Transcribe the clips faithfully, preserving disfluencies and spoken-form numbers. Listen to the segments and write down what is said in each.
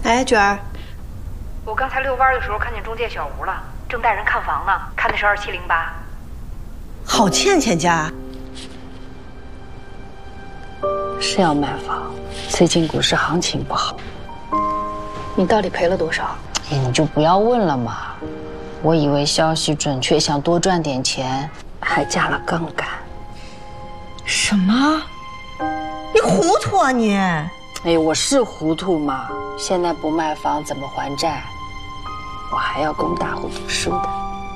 哎，娟儿， 我刚才遛弯的时候看见中介小吴了，正带人看房呢，看的是二七零八。 郝倩倩家是要卖房，最近股市行情不好。 你到底赔了多少？ 哎，你就不要问了嘛。我以为消息准确，想多赚点钱，还加了杠杆。 什么？你糊涂啊你！ 哎，我是糊涂嘛。现在不卖房怎么还债？我还要供大户读书的。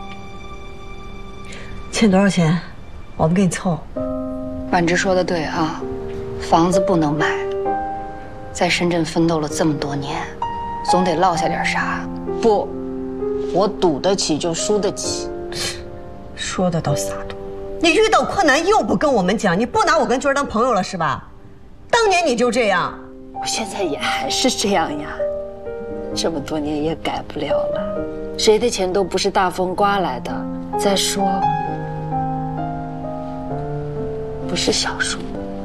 欠多少钱？我们给你凑。 婉芝说的对啊，房子不能买。在深圳奋斗了这么多年，总得落下点啥。 不，我赌得起就输得起。 说的倒洒脱。你遇到困难又不跟我们讲，你不拿我跟娟儿当朋友了是吧？当年你就这样。 我现在也还是这样呀，这么多年也改不了了。谁的钱都不是大风刮来的。再说，不是小数。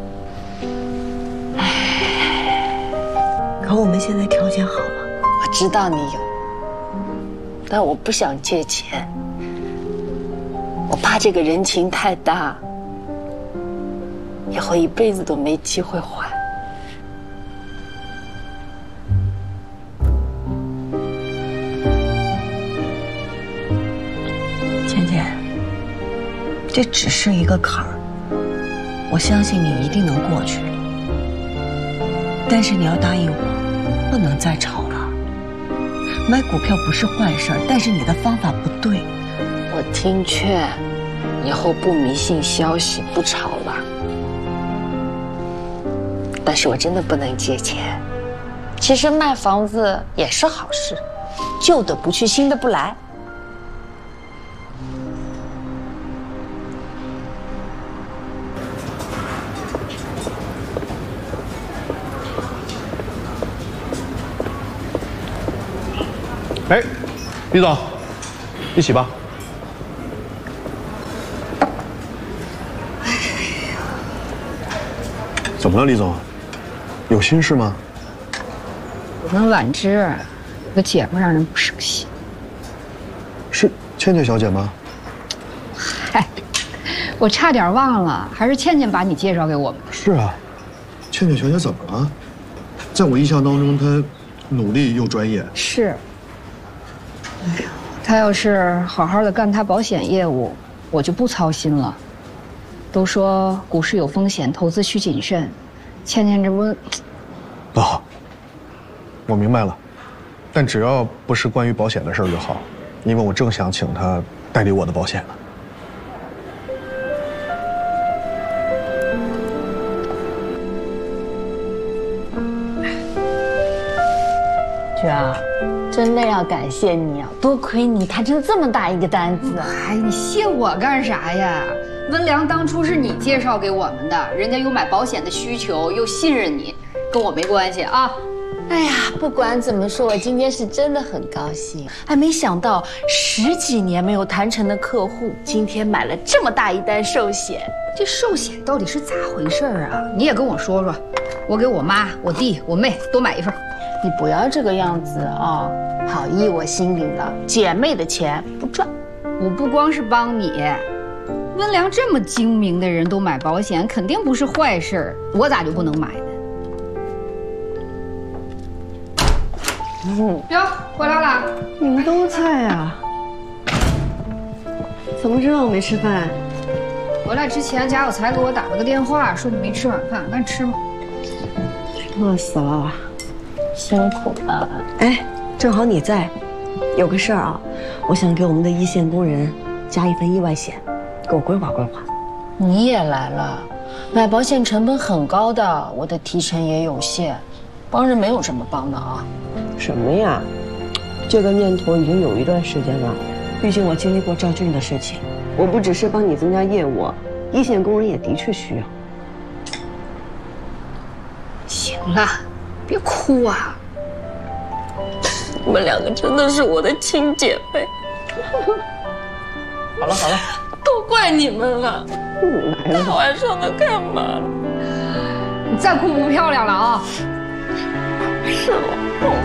可我们现在条件好了。 我知道你有，但我不想借钱，我怕这个人情太大，以后一辈子都没机会还。 倩倩，这只是一个坎儿，我相信你一定能过去。但是你要答应我，不能再炒了。买股票不是坏事，但是你的方法不对。 我听劝，以后不迷信消息，不炒了。但是我真的不能借钱。其实卖房子也是好事，旧的不去，新的不来。 哎，李总，一起吧。怎么了，李总？有心事吗？ 我跟婉芝，我的姐夫让人不省心。 是倩倩小姐吗？ 嗨，我差点忘了，还是倩倩把你介绍给我们的。 是啊，倩倩小姐怎么了？在我印象当中，她努力又专业。 是。哎呀，他要是好好的干他保险业务，我就不操心了。都说股市有风险，投资需谨慎。倩倩这不…… 不好，我明白了，但只要不是关于保险的事儿就好，因为我正想请她代理我的保险呢。 娟儿，真的要感谢你啊！多亏你谈成这么大一个单子。 哎，你谢我干啥呀？温良当初是你介绍给我们的，人家有买保险的需求，又信任你，跟我没关系啊。 哎呀，不管怎么说，我今天是真的很高兴。哎，没想到十几年没有谈成的客户，今天买了这么大一单寿险。 这寿险到底是咋回事啊？你也跟我说说，我给我妈、我弟、我妹多买一份。 你不要这个样子啊！好意我心领了，姐妹的钱不赚。 我不光是帮你，温良这么精明的人都买保险，肯定不是坏事，我咋就不能买呢？嗯，哟，回来了， 你们都在啊？怎么知道我没吃饭？ 回来之前贾有才给我打了个电话，说你没吃晚饭，赶紧吃吧。 饿死了。 辛苦了。 哎，正好你在，有个事儿啊，我想给我们的一线工人加一份意外险，给我规划规划。 你也来了，买保险成本很高的，我的提成也有限，帮人没有这么帮的啊。 什么呀？这个念头已经有一段时间了，毕竟我经历过赵俊的事情，我不只是帮你增加业务，一线工人也的确需要。 行了。别哭啊！ 你们两个真的是我的亲姐妹。 好了好了， 都怪你们了。 来了， 大晚上的干嘛？ 你再哭不漂亮了啊！ 是我。